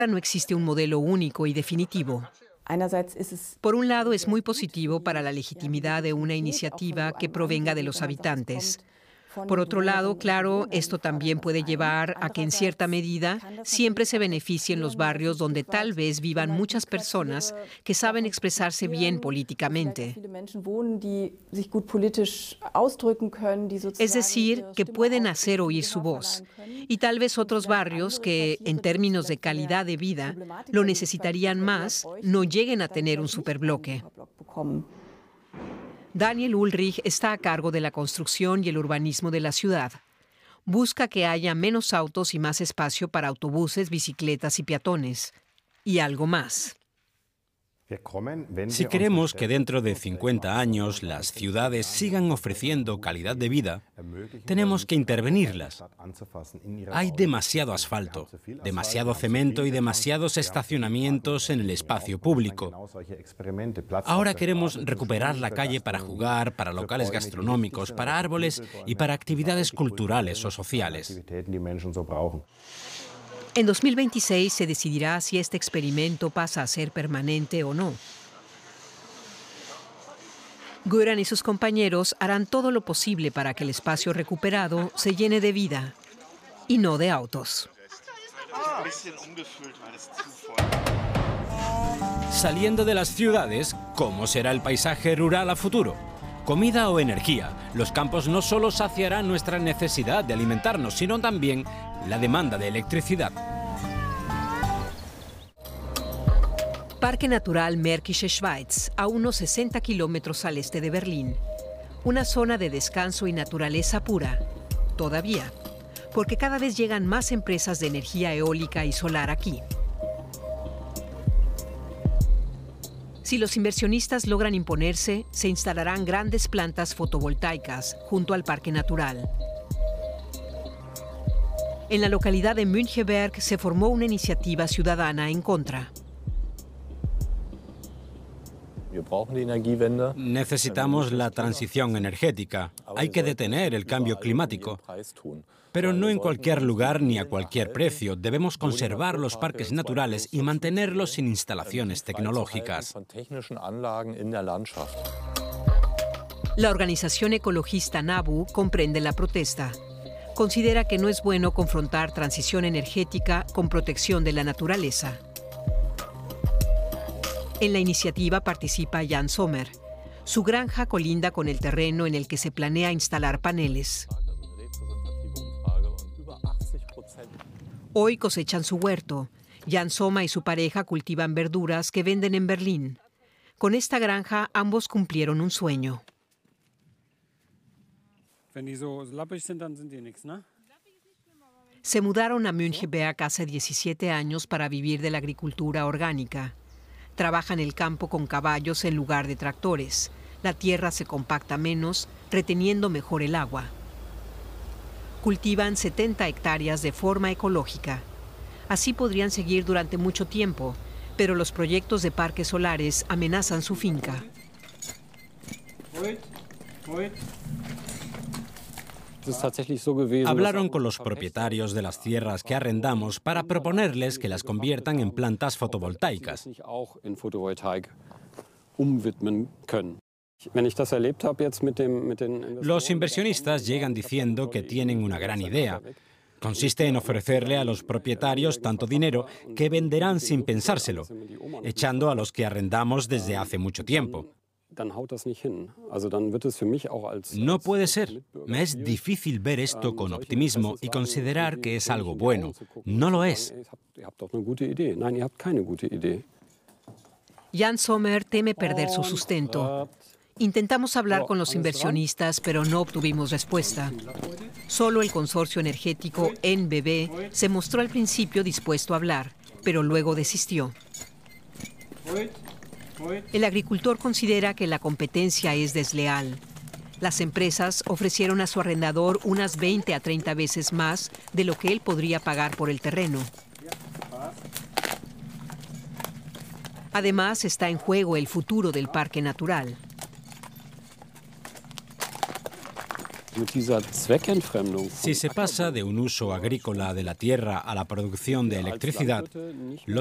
No existe un modelo único y definitivo. Por un lado, es muy positivo para la legitimidad de una iniciativa que provenga de los habitantes. Por otro lado, claro, esto también puede llevar a que en cierta medida siempre se beneficien los barrios donde tal vez vivan muchas personas que saben expresarse bien políticamente. Es decir, que pueden hacer oír su voz. Y tal vez otros barrios que, en términos de calidad de vida, lo necesitarían más, no lleguen a tener un superbloque. Daniel Ulrich está a cargo de la construcción y el urbanismo de la ciudad. Busca que haya menos autos y más espacio para autobuses, bicicletas y peatones. Y algo más. Si queremos que dentro de 50 años las ciudades sigan ofreciendo calidad de vida, tenemos que intervenirlas. Hay demasiado asfalto, demasiado cemento y demasiados estacionamientos en el espacio público. Ahora queremos recuperar la calle para jugar, para locales gastronómicos, para árboles y para actividades culturales o sociales. En 2026 se decidirá si este experimento pasa a ser permanente o no. Göran y sus compañeros harán todo lo posible para que el espacio recuperado se llene de vida y no de autos. Saliendo de las ciudades, ¿cómo será el paisaje rural a futuro? Comida o energía. Los campos no solo saciarán nuestra necesidad de alimentarnos, sino también la demanda de electricidad. Parque Natural Märkische Schweiz, a unos 60 kilómetros al este de Berlín. Una zona de descanso y naturaleza pura. Todavía. Porque cada vez llegan más empresas de energía eólica y solar aquí. Si los inversionistas logran imponerse, se instalarán grandes plantas fotovoltaicas junto al Parque Natural. En la localidad de Müncheberg se formó una iniciativa ciudadana en contra. Necesitamos la transición energética. Hay que detener el cambio climático. Pero no en cualquier lugar ni a cualquier precio. Debemos conservar los parques naturales y mantenerlos sin instalaciones tecnológicas. La organización ecologista NABU comprende la protesta. Considera que no es bueno confrontar transición energética con protección de la naturaleza. En la iniciativa participa Jan Sommer. Su granja colinda con el terreno en el que se planea instalar paneles. Hoy cosechan su huerto. Jan Sommer y su pareja cultivan verduras que venden en Berlín. Con esta granja ambos cumplieron un sueño. Se mudaron a Müncheberg hace 17 años para vivir de la agricultura orgánica. Trabajan el campo con caballos en lugar de tractores. La tierra se compacta menos, reteniendo mejor el agua. Cultivan 70 hectáreas de forma ecológica. Así podrían seguir durante mucho tiempo, pero los proyectos de parques solares amenazan su finca. Hablaron con los propietarios de las tierras que arrendamos para proponerles que las conviertan en plantas fotovoltaicas. Los inversionistas llegan diciendo que tienen una gran idea. Consiste en ofrecerle a los propietarios tanto dinero que venderán sin pensárselo, echando a los que arrendamos desde hace mucho tiempo. No puede ser. Me es difícil ver esto con optimismo y considerar que es algo bueno. No lo es. Jan Sommer teme perder su sustento. Intentamos hablar con los inversionistas, pero no obtuvimos respuesta. Solo el consorcio energético NBB se mostró al principio dispuesto a hablar, pero luego desistió. El agricultor considera que la competencia es desleal. Las empresas ofrecieron a su arrendador unas 20 a 30 veces más de lo que él podría pagar por el terreno. Además, está en juego el futuro del parque natural. Si se pasa de un uso agrícola de la tierra a la producción de electricidad,